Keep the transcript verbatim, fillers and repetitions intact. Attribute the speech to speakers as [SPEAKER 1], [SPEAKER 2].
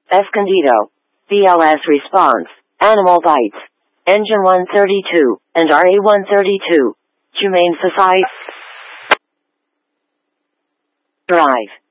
[SPEAKER 1] Escondido, B L S response, Animal Bites, Engine one thirty-two, and R A one thirty-two, Humane Society Drive.